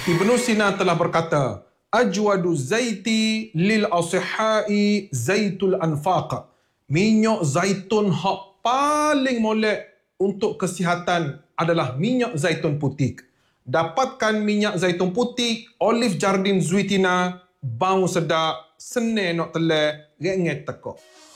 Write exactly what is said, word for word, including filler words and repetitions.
Ibnu Sina telah berkata, Ajwadu zaiti lil asihai zaitul anfaq. Minyak zaitun hak paling molek untuk kesihatan adalah minyak zaitun putih. Dapatkan minyak zaitun putih, Olive Jardin Zuitina, bau sedap, senang nak telan, renget tekok.